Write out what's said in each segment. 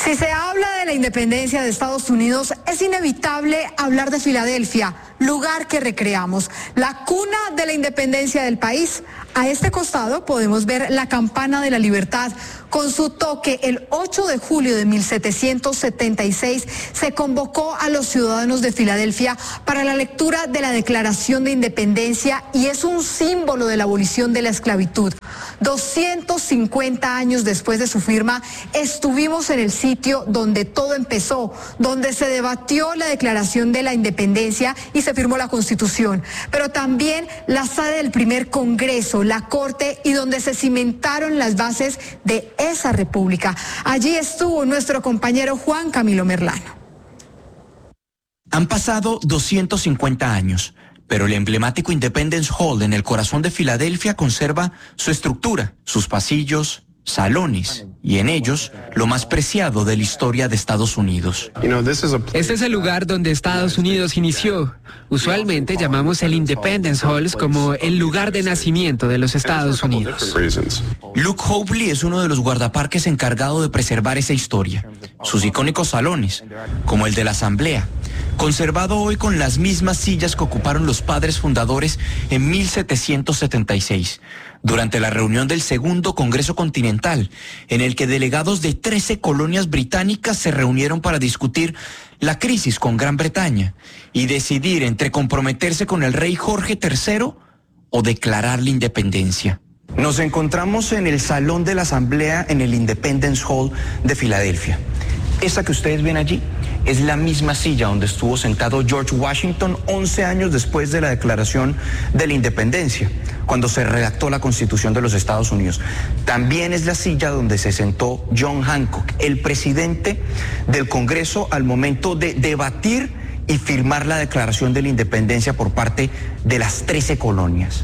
Si se habla de la independencia de Estados Unidos, es inevitable hablar de Filadelfia, lugar que recreamos, la cuna de la independencia del país. A este costado podemos ver la Campana de la Libertad. Con su toque, el 8 de julio de 1776 se convocó a los ciudadanos de Filadelfia para la lectura de la Declaración de Independencia y es un símbolo de la abolición de la esclavitud. 250 años después de su firma, estuvimos en el sitio donde todo empezó, donde se debatió la Declaración de la Independencia y se firmó la Constitución, pero también la sede del primer Congreso, la Corte y donde se cimentaron las bases de esa república. Allí estuvo nuestro compañero Juan Camilo Merlano. Han pasado 250 años, pero el emblemático Independence Hall en el corazón de Filadelfia conserva su estructura, sus pasillos, salones y en ellos lo más preciado de la historia de Estados Unidos. Este es el lugar donde Estados Unidos inició. Usualmente llamamos el Independence Halls como el lugar de nacimiento de los Estados Unidos. Luke Hobley es uno de los guardaparques encargado de preservar esa historia. Sus icónicos salones, como el de la Asamblea, conservado hoy con las mismas sillas que ocuparon los padres fundadores en 1776, durante la reunión del Segundo Congreso Continental, en el que delegados de 13 colonias británicas se reunieron para discutir la crisis con Gran Bretaña y decidir entre comprometerse con el rey Jorge III o declarar la independencia. Nos encontramos en el Salón de la Asamblea en el Independence Hall de Filadelfia. Esta que ustedes ven allí es la misma silla donde estuvo sentado George Washington 11 años después de la Declaración de la Independencia, cuando se redactó la Constitución de los Estados Unidos. También es la silla donde se sentó John Hancock, el presidente del Congreso, al momento de debatir y firmar la Declaración de la Independencia por parte de las 13 colonias.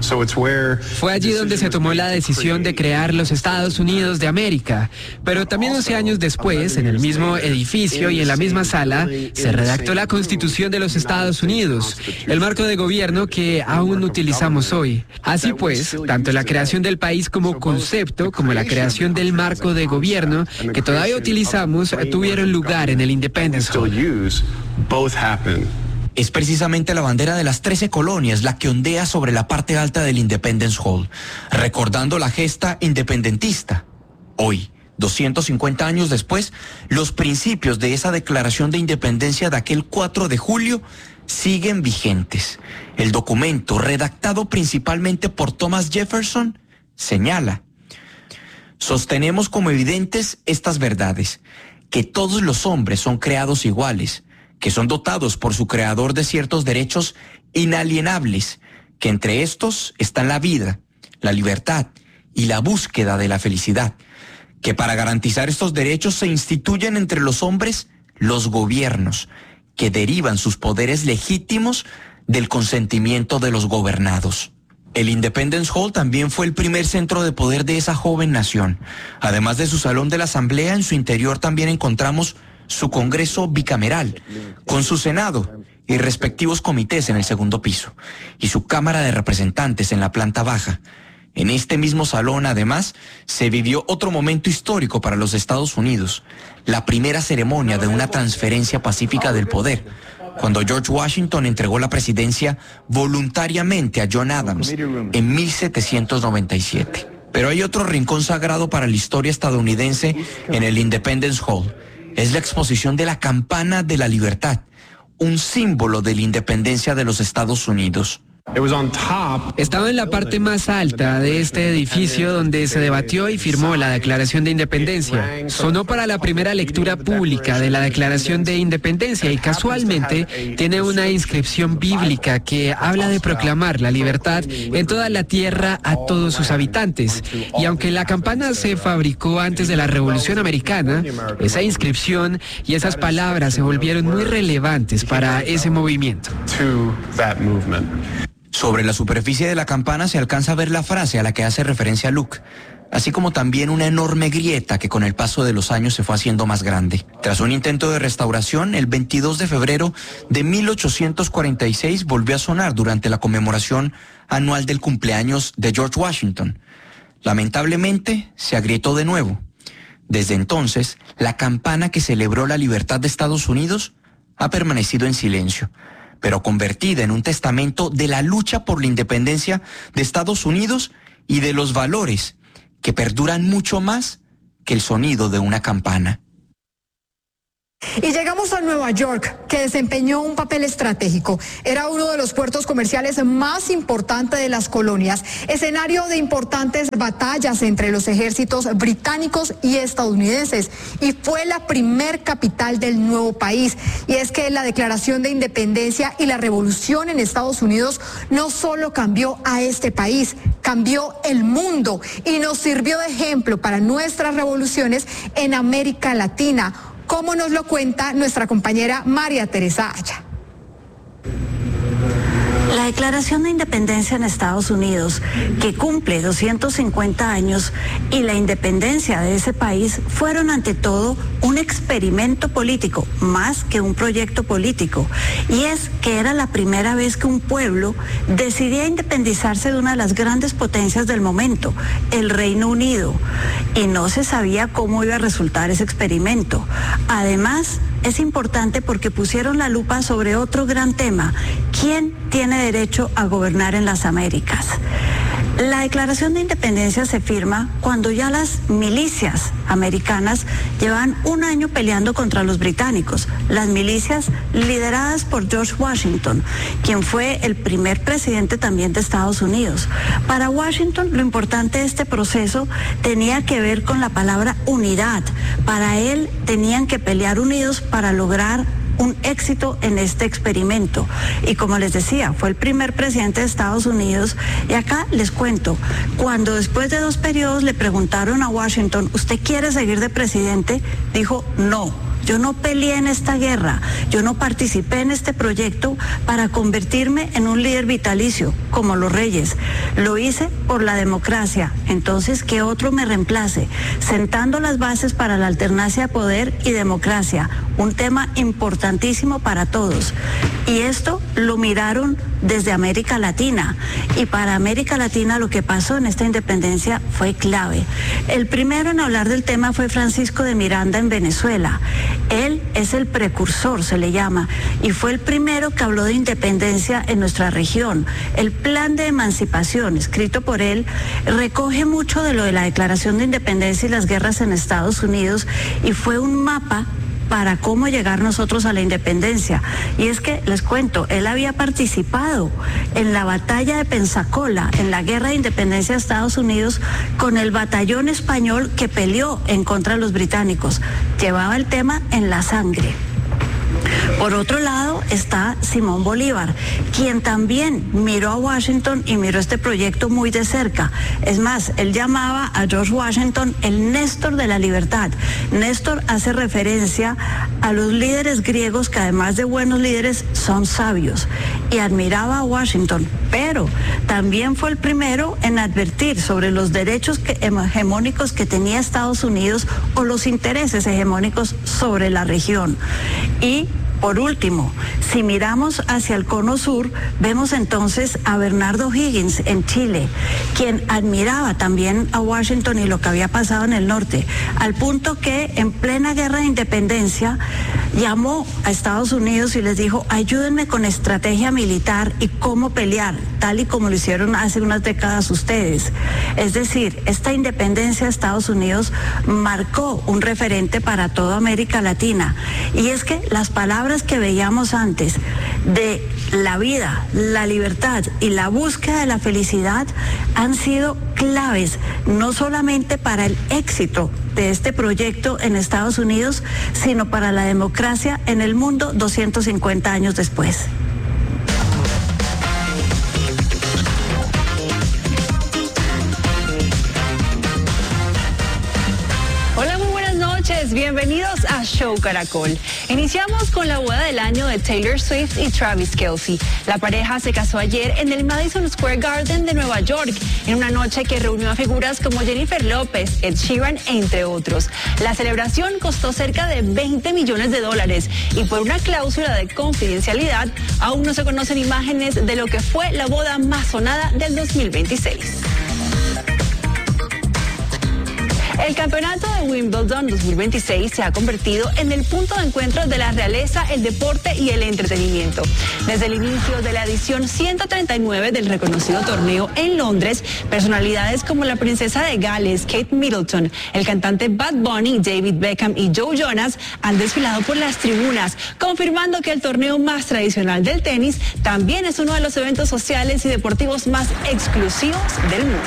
Fue allí donde se tomó la decisión de crear los Estados Unidos de América, pero también 11 años después, en el mismo edificio y en la misma sala, se redactó la Constitución de los Estados Unidos, el marco de gobierno que aún utilizamos hoy. Así pues, tanto la creación del país como concepto, como la creación del marco de gobierno que todavía utilizamos, tuvieron lugar en el Independence Hall. Es precisamente la bandera de las 13 colonias la que ondea sobre la parte alta del Independence Hall, recordando la gesta independentista. Hoy, 250 años después, los principios de esa declaración de independencia de aquel 4 de julio siguen vigentes. El documento, redactado principalmente por Thomas Jefferson, señala: sostenemos como evidentes estas verdades, que todos los hombres son creados iguales, que son dotados por su creador de ciertos derechos inalienables, que entre estos están la vida, la libertad y la búsqueda de la felicidad, que para garantizar estos derechos se instituyen entre los hombres los gobiernos, que derivan sus poderes legítimos del consentimiento de los gobernados. El Independence Hall también fue el primer centro de poder de esa joven nación. Además de su salón de la Asamblea, en su interior también encontramos su Congreso bicameral, con su Senado y respectivos comités en el segundo piso, y su Cámara de Representantes en la planta baja. En este mismo salón, además, se vivió otro momento histórico para los Estados Unidos, la primera ceremonia de una transferencia pacífica del poder, cuando George Washington entregó la presidencia voluntariamente a John Adams en 1797. Pero hay otro rincón sagrado para la historia estadounidense en el Independence Hall. Es la exposición de la Campana de la Libertad, un símbolo de la independencia de los Estados Unidos. Estaba en la parte más alta de este edificio donde se debatió y firmó la Declaración de Independencia. Sonó para la primera lectura pública de la Declaración de Independencia y casualmente tiene una inscripción bíblica que habla de proclamar la libertad en toda la tierra a todos sus habitantes. Y aunque la campana se fabricó antes de la Revolución Americana, esa inscripción y esas palabras se volvieron muy relevantes para ese movimiento. Sobre la superficie de la campana se alcanza a ver la frase a la que hace referencia Luke, así como también una enorme grieta que con el paso de los años se fue haciendo más grande. Tras un intento de restauración, el 22 de febrero de 1846 volvió a sonar durante la conmemoración anual del cumpleaños de George Washington. Lamentablemente, se agrietó de nuevo. Desde entonces, la campana que celebró la libertad de Estados Unidos ha permanecido en silencio, pero convertida en un testamento de la lucha por la independencia de Estados Unidos y de los valores que perduran mucho más que el sonido de una campana. Y llegamos a Nueva York, que desempeñó un papel estratégico. Era uno de los puertos comerciales más importantes de las colonias, escenario de importantes batallas entre los ejércitos británicos y estadounidenses, y fue la primer capital del nuevo país. Y es que la Declaración de Independencia y la revolución en Estados Unidos no solo cambió a este país, cambió el mundo y nos sirvió de ejemplo para nuestras revoluciones en América Latina, como nos lo cuenta nuestra compañera María Teresa Aya. La Declaración de Independencia en Estados Unidos, que cumple 250 años, y la independencia de ese país fueron ante todo un experimento político, más que un proyecto político. Y es que era la primera vez que un pueblo decidía independizarse de una de las grandes potencias del momento, el Reino Unido. Y no se sabía cómo iba a resultar ese experimento. Además, es importante porque pusieron la lupa sobre otro gran tema: ¿quién tiene derecho a gobernar en las Américas? La Declaración de Independencia se firma cuando ya las milicias americanas llevan un año peleando contra los británicos, las milicias lideradas por George Washington, quien fue el primer presidente también de Estados Unidos. Para Washington, lo importante de este proceso tenía que ver con la palabra unidad. Para él, tenían que pelear unidos para lograr un éxito en este experimento. Y como les decía, fue el primer presidente de Estados Unidos. Y acá les cuento, cuando después de 2 periodos le preguntaron a Washington, ¿usted quiere seguir de presidente?, dijo, no. Yo no peleé en esta guerra, yo no participé en este proyecto para convertirme en un líder vitalicio, como los reyes. Lo hice por la democracia, entonces que otro me reemplace, sentando las bases para la alternancia de poder y democracia, un tema importantísimo para todos. Y esto lo miraron desde América Latina, y para América Latina lo que pasó en esta independencia fue clave. El primero en hablar del tema fue Francisco de Miranda en Venezuela. Él es el precursor, se le llama, y fue el primero que habló de independencia en nuestra región. El plan de emancipación, escrito por él, recoge mucho de lo de la Declaración de Independencia y las guerras en Estados Unidos, y fue un mapa para cómo llegar nosotros a la independencia. Y es que, les cuento, él había participado en la batalla de Pensacola, en la guerra de independencia de Estados Unidos, con el batallón español que peleó en contra de los británicos. Llevaba el tema en la sangre. Por otro lado está Simón Bolívar, quien también miró a Washington y miró este proyecto muy de cerca. Es más, él llamaba a George Washington el Néstor de la libertad. Néstor hace referencia a los líderes griegos que, además de buenos líderes, son sabios, y admiraba a Washington, pero también fue el primero en advertir sobre los derechos hegemónicos que tenía Estados Unidos, o los intereses hegemónicos sobre la región. Y por último, si miramos hacia el cono sur, vemos entonces a Bernardo O'Higgins en Chile, quien admiraba también a Washington y lo que había pasado en el norte, al punto que en plena guerra de independencia llamó a Estados Unidos y les dijo: ayúdenme con estrategia militar y cómo pelear, tal y como lo hicieron hace unas décadas ustedes. Es decir, esta independencia de Estados Unidos marcó un referente para toda América Latina. Y es que las palabras que veíamos antes de la vida, la libertad y la búsqueda de la felicidad han sido claves, no solamente para el éxito de este proyecto en Estados Unidos, sino para la democracia en el mundo 250 años después. Bienvenidos a Show Caracol. Iniciamos con la boda del año de Taylor Swift y Travis Kelce. La pareja se casó ayer en el Madison Square Garden de Nueva York, en una noche que reunió a figuras como Jennifer López, Ed Sheeran, entre otros. La celebración costó cerca de $20 millones y por una cláusula de confidencialidad aún no se conocen imágenes de lo que fue la boda más sonada del 2026. El campeonato de Wimbledon 2026 se ha convertido en el punto de encuentro de la realeza, el deporte y el entretenimiento. Desde el inicio de la edición 139 del reconocido torneo en Londres, personalidades como la princesa de Gales, Kate Middleton, el cantante Bad Bunny, David Beckham y Joe Jonas han desfilado por las tribunas, confirmando que el torneo más tradicional del tenis también es uno de los eventos sociales y deportivos más exclusivos del mundo.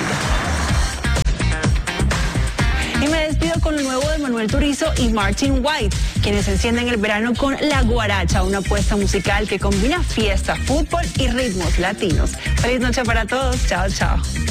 Y me despido con lo nuevo de Manuel Turizo y Martin White, quienes encienden el verano con La Guaracha, una apuesta musical que combina fiesta, fútbol y ritmos latinos. Feliz noche para todos. Chao, chao.